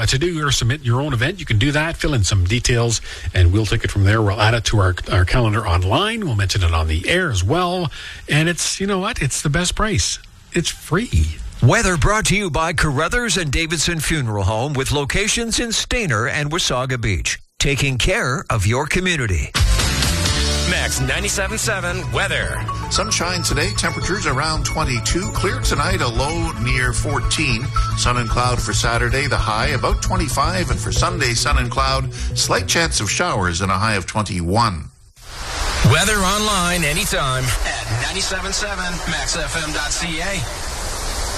to do or submit your own event, you can do that. Fill in some details, and we'll take it from there. We'll add it to our calendar online. We'll mention it on the air as well. And it's, you know what? It's the best price. It's free. Weather brought to you by Carruthers and Davidson Funeral Home with locations in Stayner and Wasaga Beach. Taking care of your community. Max 97.7 weather. Sunshine today, temperatures around 22. Clear tonight, a low near 14. Sun and cloud for Saturday, the high about 25. And for Sunday, sun and cloud, slight chance of showers and a high of 21. Weather online anytime at 97.7 maxfm.ca.